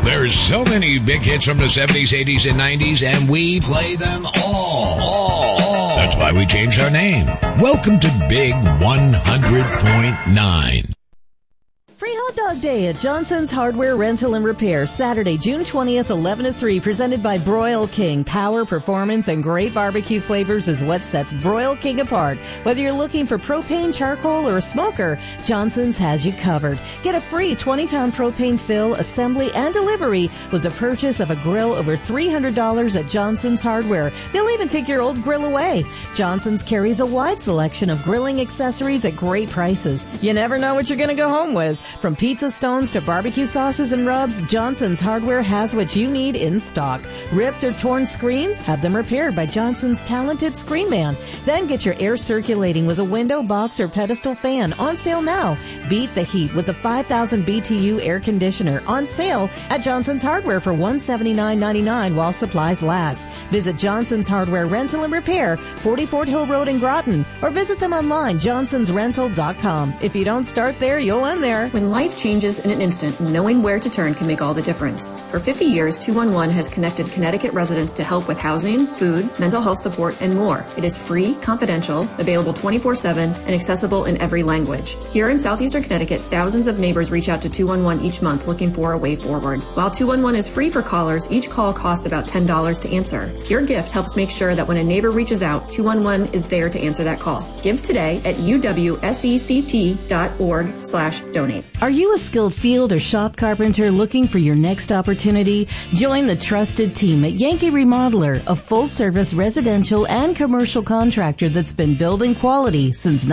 There's so many big hits from the 70s, 80s, and 90s, and we play them all. That's why we changed our name. Welcome to Big 100.9. Free Hot Dog Day at Johnson's Hardware Rental and Repair, Saturday, June 20th, 11 to 3, presented by Broil King. Power, performance, and great barbecue flavors is what sets Broil King apart. Whether you're looking for propane, charcoal, or a smoker, Johnson's has you covered. Get a free 20-pound propane fill, assembly, and delivery with the purchase of a grill over $300 at Johnson's Hardware. They'll even take your old grill away. Johnson's carries a wide selection of grilling accessories at great prices. You never know what you're going to go home with. From pizza stones to barbecue sauces and rubs, Johnson's Hardware has what you need in stock. Ripped or torn screens? Have them repaired by Johnson's talented screen man. Then get your air circulating with a window, box, or pedestal fan on sale now. Beat the heat with the 5,000 BTU air conditioner on sale at Johnson's Hardware for $179.99 while supplies last. Visit Johnson's Hardware Rental and Repair, 40 Fort Hill Road in Groton, or visit them online, johnsonsrental.com. If you don't start there, you'll end there. When life changes in an instant, knowing where to turn can make all the difference. For 50 years, 211 has connected Connecticut residents to help with housing, food, mental health support, and more. It is free, confidential, available 24/7, and accessible in every language. Here in southeastern Connecticut, thousands of neighbors reach out to 211 each month looking for a way forward. While 211 is free for callers, each call costs about $10 to answer. Your gift helps make sure that when a neighbor reaches out, 211 is there to answer that call. Give today at uwsect.org/donate. Are you a skilled field or shop carpenter looking for your next opportunity? Join the trusted team at Yankee Remodeler, a full-service residential and commercial contractor that's been building quality since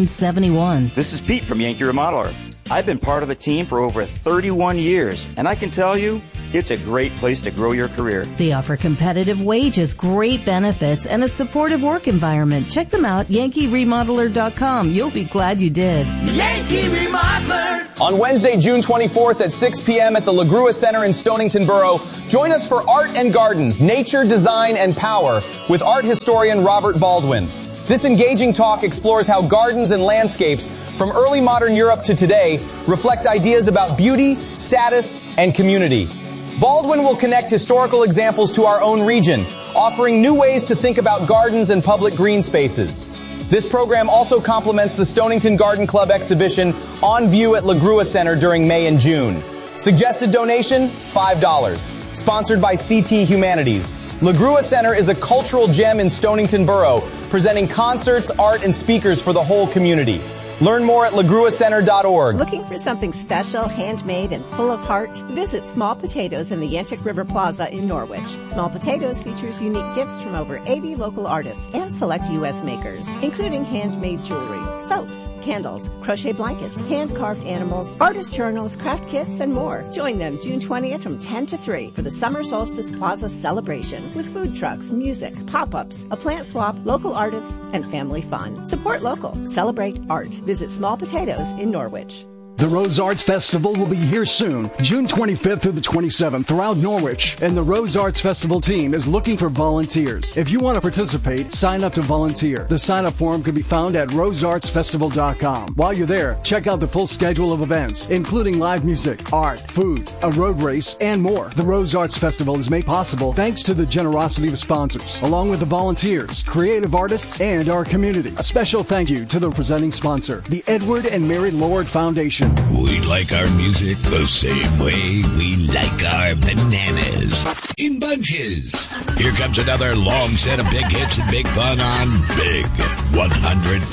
1971. This is Pete from Yankee Remodeler. I've been part of the team for over 31 years, and I can tell you, it's a great place to grow your career. They offer competitive wages, great benefits, and a supportive work environment. Check them out, yankeeremodeler.com. You'll be glad you did. Yankee Remodeler. On Wednesday, June 24th at 6 p.m. at the LaGrua Center in Stonington Borough, join us for Art and Gardens, Nature, Design, and Power with art historian Robert Baldwin. This engaging talk explores how gardens and landscapes from early modern Europe to today reflect ideas about beauty, status, and community. Baldwin will connect historical examples to our own region, offering new ways to think about gardens and public green spaces. This program also complements the Stonington Garden Club exhibition On View at LaGrua Center during May and June. Suggested donation, $5. Sponsored by CT Humanities. LaGrua Center is a cultural gem in Stonington Borough, presenting concerts, art, and speakers for the whole community. Learn more at lagruacenter.org. Looking for something special, handmade, and full of heart? Visit Small Potatoes in the Yantic River Plaza in Norwich. Small Potatoes features unique gifts from over 80 local artists and select U.S. makers, including handmade jewelry, soaps, candles, crochet blankets, hand-carved animals, artist journals, craft kits, and more. Join them June 20th from 10 to 3 for the Summer Solstice Plaza celebration with food trucks, music, pop-ups, a plant swap, local artists, and family fun. Support local. Celebrate art. Visit Small Potatoes in Norwich. The Rose Arts Festival will be here soon, June 25th through the 27th throughout Norwich, and the Rose Arts Festival team is looking for volunteers. If you want to participate, sign up to volunteer. The sign-up form can be found at roseartsfestival.com. While you're there, check out the full schedule of events, including live music, art, food, a road race, and more. The Rose Arts Festival is made possible thanks to the generosity of the sponsors, along with the volunteers, creative artists, and our community. A special thank you to the presenting sponsor, the Edward and Mary Lord Foundation. We like our music the same way we like our bananas. In bunches. Here comes another long set of big hits and big fun on Big 100.